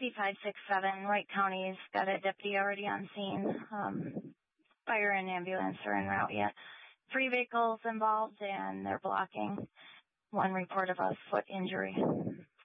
5567, Wright County's got a deputy already on scene. Fire and ambulance are en route yet. 3 vehicles involved, and they're blocking. 1 report of a foot injury.